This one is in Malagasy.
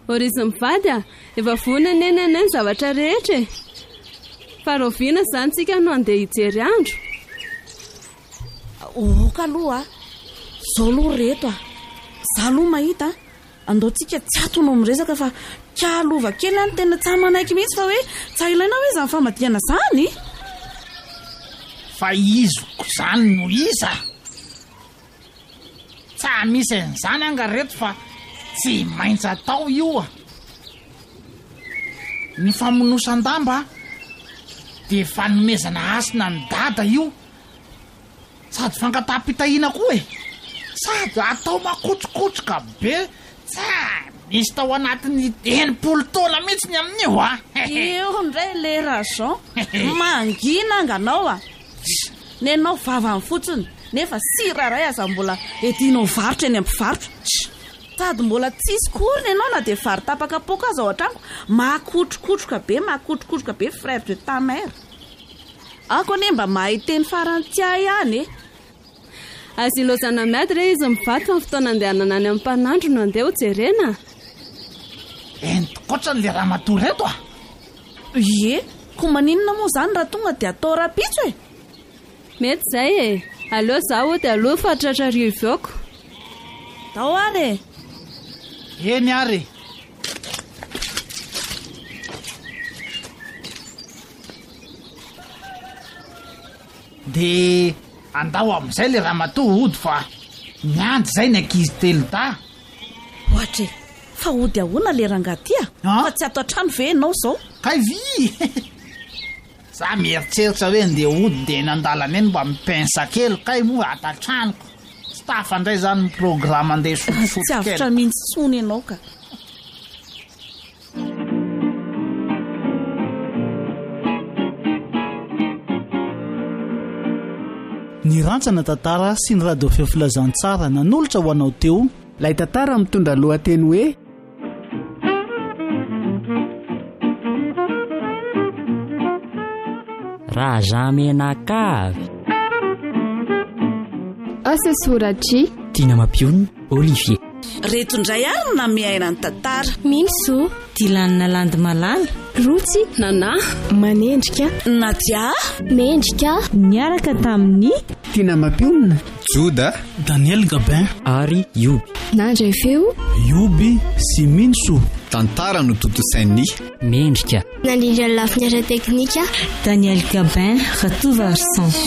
Orizy mivady efa vonana eny ny zavatra rehetra fa roviana zany tsika no andeha hijery andro. Kaloha zao aloha reto za aloha mahita andaotsika tsy atony miresaka fa kalova kely any tena tsy manaiky mihitsy fa hoe tsy ilaina hoe zany famadihana zany. Fa izoko zany no iza tsa misy an'izany anga reto fa tsy maintsy atao io ny famonosan-damba dia fanomezana asina ny dada io sady fankatapitahiana koa sady atao makotrokotroka be tsa misy tao anatin'ny 80 taona mihitsy ny amin'io eo ndray lera zao mangina anganao nenao vavany fotsiny nefa siraray aza mbola edinao varotra eny ampivarotra sady mbola tsisy koriny ianao na dia vary tapaka poko aza ao an-trano makotrokotroka be frère de ta mère ako ane mba mahay teny farany tia ihany azy ilozana miady re izy mivady fa fotoana andehanana any amin'ny mpanandro no andeha ho jerena. Entikoatra le ramatoa reto ko maninona moa zany raha tonga dia atao rapitso mety zay aleo zaho dia aloha fa tratrario iveoko tao ary eny ary dia andao amin'izay le ramatoa ody fa miandry zay ny ankizy telo ta ohatra fa ody ahoana le rangaty fa tsy ato an-trano ve enao zao kay vy za mieritseritra hoe ndeha ody dia nandalana eny mba mipensa kely kay moa atatranoko tsy tafandray zany ny programa andeha sososo tsy avitra mihitsy tsony ianao ka. Ny rantsana tantara sy ny radio feo filazantsara nanolotra ho anao teo. Ilay tantara mitondra lohateny hoe raha zamenakavy. Asa soratry Tina Mampiona Olivier. Reto indray ary na miaina ny tantara. Minso Dilanina Landimalala, Rotsy Nana Manendrika Nadia Mendrika niaraka tamin'ny Tina Mampiona, Joda, Daniel Gabin ary Yobi. Nandray feo Yobi sy Minso. Tantara no totosainy Mendrika Nalindra lafiny ara teknika Daniel Gabin Ratouvarsan.